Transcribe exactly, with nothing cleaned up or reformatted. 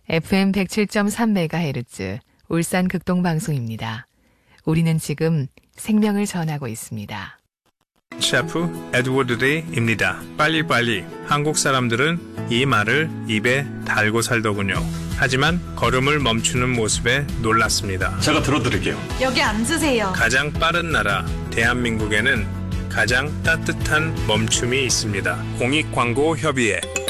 에프엠 백칠 점 삼 메가헤르츠 울산 극동방송입니다. 우리는 지금 생명을 전하고 있습니다. 셰프 에드워드 레이입니다. 빨리빨리. 한국 사람들은 이 말을 입에 달고 살더군요. 하지만 걸음을 멈추는 모습에 놀랐습니다. 제가 들어드릴게요. 여기 앉으세요. 가장 빠른 나라 대한민국에는 가장 따뜻한 멈춤이 있습니다. 공익광고협의회